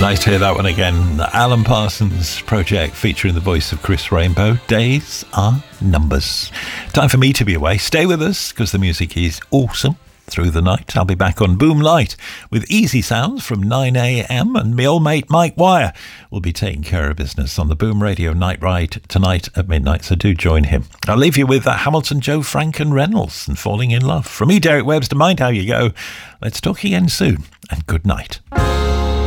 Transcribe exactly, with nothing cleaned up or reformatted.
Nice to hear that one again. The Alan Parsons Project featuring the voice of Chris Rainbow. Days are numbers. Time for me to be away. Stay with us because the music is awesome through the night. I'll be back on Boom Light with easy sounds from nine a.m. and my old mate Mike Wire will be taking care of business on the Boom Radio Night Ride tonight at midnight, so do join him. I'll leave you with uh, Hamilton, Joe, Frank and Reynolds and Falling in Love. From me, Derek Webster, mind how you go. Let's talk again soon and good night.